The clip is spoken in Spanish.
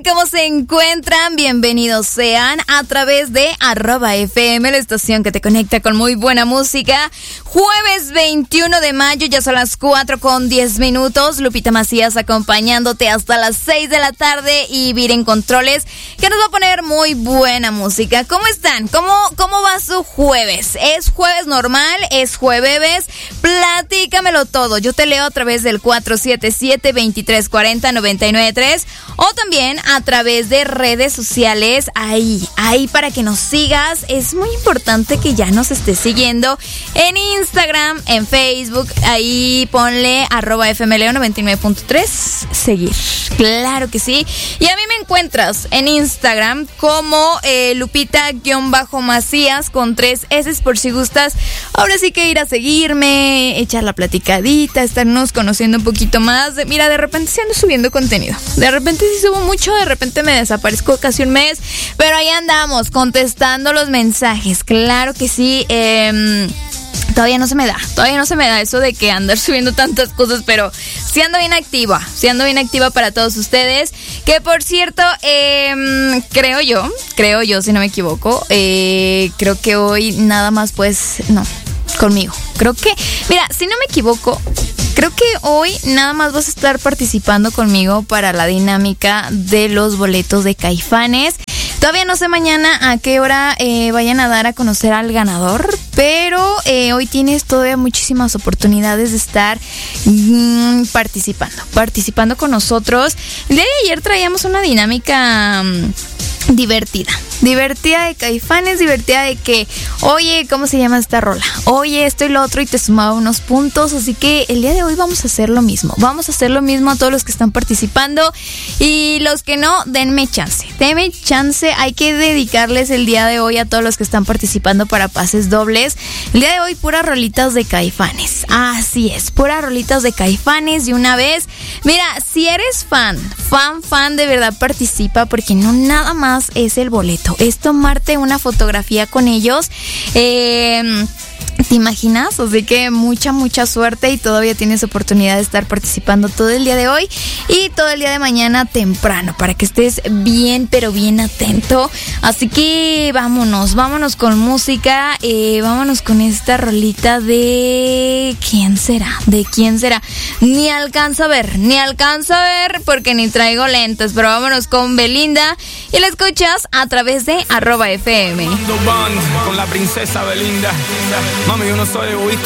¿Cómo se encuentran? Bienvenidos sean a través de @FM, la estación que te conecta con muy buena música. Jueves 21 de mayo, ya son las 4:10. Lupita Macías acompañándote hasta las 6 de la tarde y Viren Controles, que nos va a poner muy buena música. ¿Cómo están? ¿Cómo va su jueves? ¿Es jueves normal? ¿Es jueves? Platícamelo todo. Yo te leo a través del 477-2340-993 o también a través de redes sociales, ahí para que nos sigas. Es muy importante que ya nos estés siguiendo en Instagram, en Facebook, ahí ponle @FMLeo99.3, seguir, claro que sí. Y a mí me encuentras en Instagram como Lupita-Macías con 3 S por si gustas. Ahora sí que ir a seguirme, echar la platicadita, estarnos conociendo un poquito más. Mira, de repente sí ando subiendo contenido, de repente sí subo mucho, de repente me desaparezco casi un mes, pero ahí andamos contestando los mensajes, claro que sí. Todavía no se me da eso de que andar subiendo tantas cosas, pero sí ando bien activa para todos ustedes. Que por cierto, creo yo, si no me equivoco, creo que hoy nada más conmigo. Creo que, mira, si no me equivoco, creo que hoy nada más vas a estar participando conmigo para la dinámica de los boletos de Caifanes. Todavía no sé mañana a qué hora vayan a dar a conocer al ganador, pero hoy tienes todavía muchísimas oportunidades de estar participando con nosotros. El día de ayer traíamos una dinámica divertida de Caifanes, divertida de que, oye, ¿cómo se llama esta rola? Oye, esto y lo otro, y te sumaba unos puntos. Así que el día de hoy vamos a hacer lo mismo a todos los que están participando, y los que no, denme chance, hay que dedicarles el día de hoy a todos los que están participando para pases dobles. El día de hoy puras rolitas de Caifanes, así es, puras rolitas de Caifanes de una vez. Mira, si eres fan de verdad, participa, porque no nada más es el boleto, es tomarte una fotografía con ellos. ¿Te imaginas? Así que mucha suerte, y todavía tienes oportunidad de estar participando todo el día de hoy y todo el día de mañana temprano, para que estés bien, pero bien atento. Así que vámonos con música, vámonos con esta rolita de... ¿Quién será? Ni alcanza a ver, porque ni traigo lentes, pero vámonos con Belinda, y la escuchas a través de @FM. Con la princesa Belinda. Mami, yo no soy egoísta.